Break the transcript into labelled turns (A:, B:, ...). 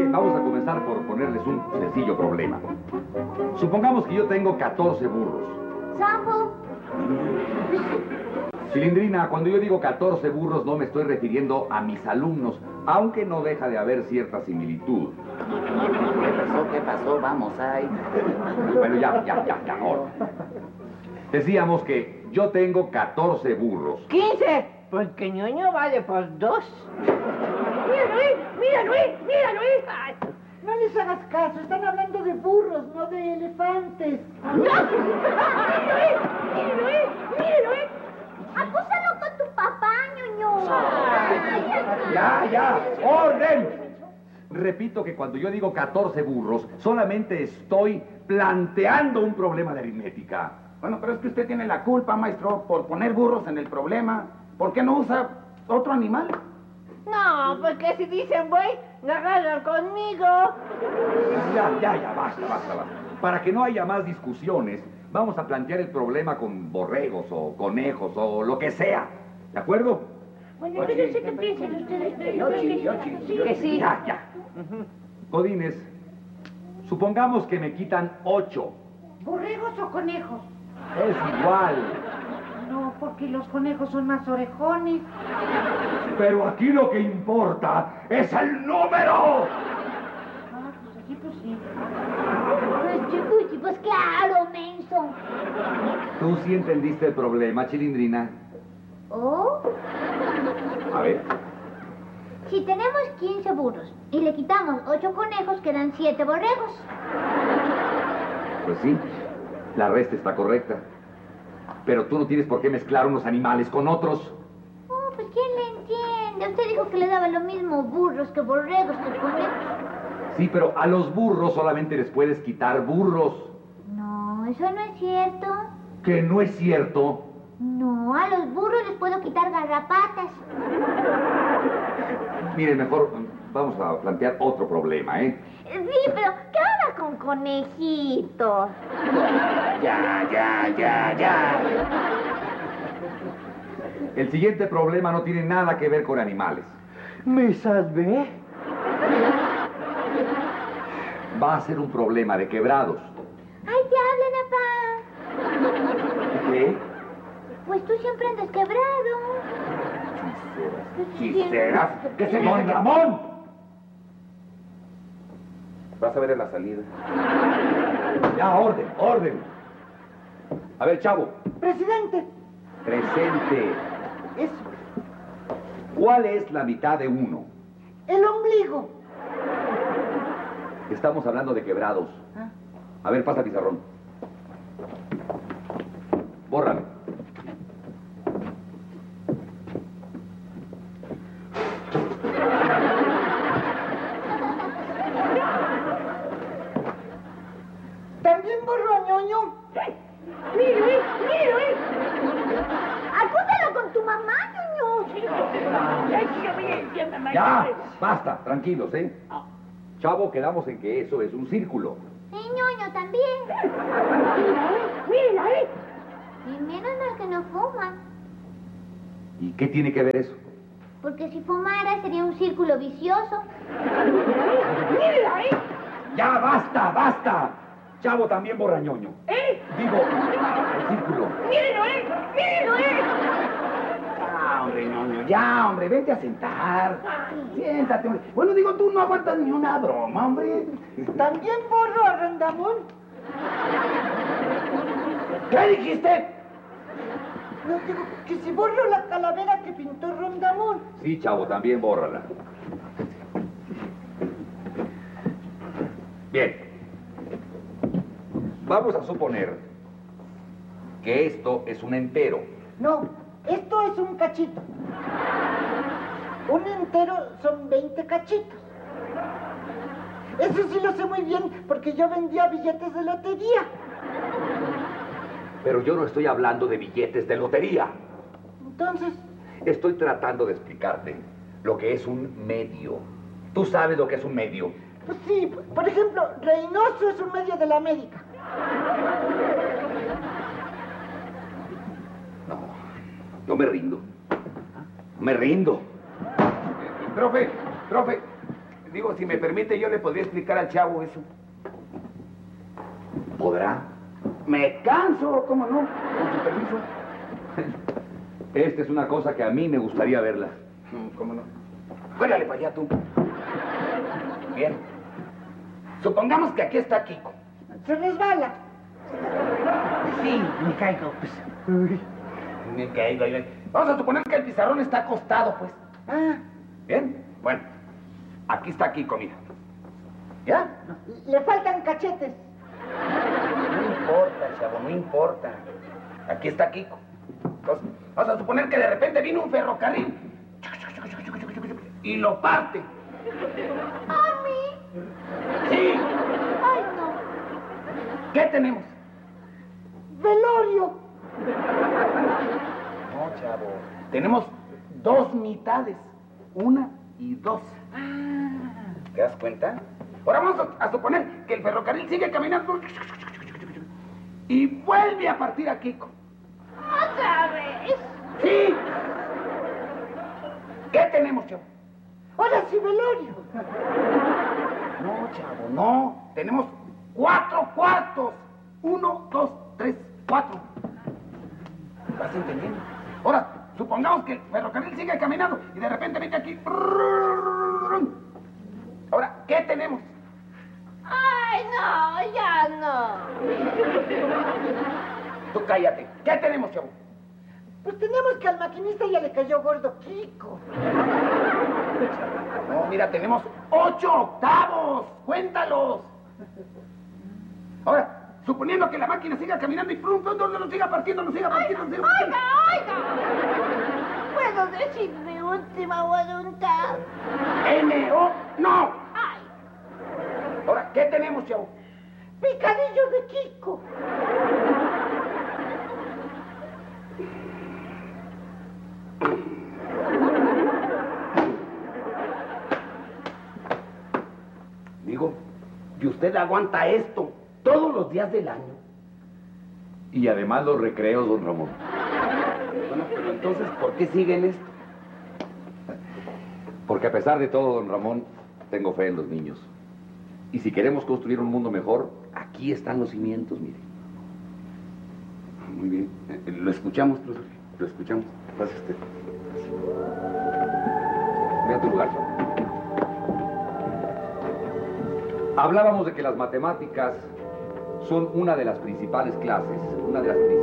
A: vamos a comenzar por ponerles un sencillo problema. Supongamos que yo tengo 14 burros.
B: Sambo.
A: Cilindrina, cuando yo digo 14 burros no me estoy refiriendo a mis alumnos, aunque no deja de haber cierta similitud.
C: ¿Qué pasó? Vamos, ahí.
A: Bueno, ya, ahora. Decíamos que yo tengo 14 burros.
D: 15, porque ñoño vale por 2.
E: Mira, Luis. Ay, no les hagas caso, están hablando de burros, no de elefantes.
B: Mire, Luis. Acúsalo con tu papá, ñoño.
A: Ya, orden. Repito que cuando yo digo 14 burros, solamente estoy planteando un problema de aritmética.
C: Bueno, pero es que usted tiene la culpa, maestro, por poner burros en el problema. ¿Por qué no usa otro animal?
D: No, porque si dicen buey, no agarran conmigo.
A: Ya, basta. Para que no haya más discusiones, vamos a plantear el problema con borregos o conejos o lo que sea. ¿De acuerdo?
E: Bueno, yo no sé qué piensan ustedes.
D: Que sí.
A: Ya. Godínez, supongamos que me quitan 8.
E: ¿Borregos o conejos?
A: Es igual.
E: No, porque los conejos son más orejones.
A: Pero aquí lo que importa es el número.
E: Ah, pues aquí pues sí.
B: Pues claro, menso.
A: ¿Tú sí entendiste el problema, Chilindrina?
B: ¿Oh?
A: A ver.
B: Si tenemos 15 burros y le quitamos 8 conejos, quedan 7 borregos.
A: Pues sí, la resta está correcta. Pero tú no tienes por qué mezclar unos animales con otros.
B: Oh, pues ¿quién le entiende? Usted dijo que le daba lo mismo burros que borregos que conejos.
A: Sí, pero a los burros solamente les puedes quitar burros.
B: No, eso no es cierto.
A: ¿Que no es cierto?
B: No, a los burros les puedo quitar garrapatas.
A: Mire, mejor vamos a plantear otro problema, ¿eh?
B: Sí, pero ¿qué onda con conejitos?
C: Ya.
A: El siguiente problema no tiene nada que ver con animales.
D: ¿Me salvé?
A: Va a ser un problema de quebrados.
B: ¡Ay, te hablan, papá!
A: ¿Qué?
B: Pues tú siempre andas quebrado.
A: ¿Quiseras que se ¡Don Ramón! Vas a ver en la salida. Ya, orden. A ver, chavo.
E: Presidente.
A: Presente.
E: Eso.
A: ¿Cuál es la mitad de 1?
E: El ombligo.
A: Estamos hablando de quebrados. A ver, pasa pizarrón. Bórralo.
E: ¿También borro a ñoño?
B: ¡Mire, Luis! ¡Acúsalo con tu mamá, ñoño!
A: Ya, basta, tranquilos, ¿eh? Chavo, quedamos en que eso es un círculo.
B: Y ñoño también.
E: Mira,
B: Y menos mal que no fuman.
A: ¿Y qué tiene que ver eso?
B: Porque si fumara sería un círculo vicioso.
A: ¡Ya, basta! Chavo también borrañoño. Digo, el círculo.
C: Ya, hombre, vete a sentar. Siéntate, hombre. Bueno, digo, tú no aguantas ni una broma, hombre.
E: ¿También borro a Rondamón?
C: ¿Qué dijiste?
E: No, digo que si borro la calavera que pintó Rondamón.
A: Sí, chavo, también bórrala. Bien. Vamos a suponer que esto es un entero.
E: No, esto es un cachito. Un entero son 20 cachitos. Eso sí lo sé muy bien, porque yo vendía billetes de lotería.
A: Pero yo no estoy hablando de billetes de lotería.
E: Entonces,
A: Estoy tratando de explicarte lo que es un medio. ¿Tú sabes lo que es un medio?
E: pues sí, por ejemplo, Reynoso es un medio de la América.
A: No me rindo. Me rindo.
C: Profe, Digo, si me permite, yo le podría explicar al chavo eso.
A: ¿Podrá?
C: Me canso, ¿cómo no? Con su permiso.
A: Esta es una cosa que a mí me gustaría verla.
C: ¿Cómo no? Cuélale para allá tú. Bien. Supongamos que aquí está Kiko.
E: Se resbala.
D: Sí, me caigo, pues.
C: Me caigo ahí. Vamos a suponer que el pizarrón está acostado, pues.
E: Ah,
C: ¿Bien? Bueno, aquí está Kiko, mira. ¿Ya?
E: le faltan cachetes.
C: No importa, chavo, no importa. Aquí está Kiko. Entonces, vamos a suponer que de repente vino un ferrocarril y lo parte.
B: ¿A mí?
C: ¡Sí!
B: Ay, no.
C: ¿Qué tenemos?
E: Velorio.
C: No, chavo. Tenemos dos mitades. Una y dos. ¿Te das cuenta? Ahora vamos a suponer que el ferrocarril sigue caminando y vuelve a partir a Kiko.
B: ¿Otra vez?
C: ¡Sí! ¿Qué tenemos, chavo?
E: Ahora sí, velorio.
C: No, chavo, no. Tenemos 4 cuartos. 1, 2, 3, 4. ¿Vas entendiendo? Ahora, supongamos que el ferrocarril sigue caminando y de repente vete aquí. Ahora, ¿qué tenemos?
B: Ay, no, ya no.
C: Tú cállate. ¿Qué tenemos, chavo?
E: Pues tenemos que al maquinista ya le cayó gordo Kiko.
C: No, mira, tenemos 8 octavos. Cuéntalos. Ahora, suponiendo que la máquina siga caminando y lo siga partiendo, lo siga partiendo, lo siga partiendo.
B: Oiga, oiga. ¿Puedo decir mi última voluntad?
C: N-O, no.
B: Ay,
C: Ahora, ¿qué tenemos, chavo?
E: Picadillo de Kiko.
C: Digo, ¿y usted aguanta esto todos los días del año?
A: Y además los recreos, don Ramón.
C: Bueno, pero entonces, ¿por qué siguen esto?
A: Porque a pesar de todo, don Ramón, tengo fe en los niños. Y si queremos construir un mundo mejor, aquí están los cimientos, mire.
C: Muy bien. Lo escuchamos, profesor. Lo escuchamos. Gracias a usted.
A: Ve a tu lugar, chavo. Hablábamos de que las matemáticas son una de las principales clases, una de las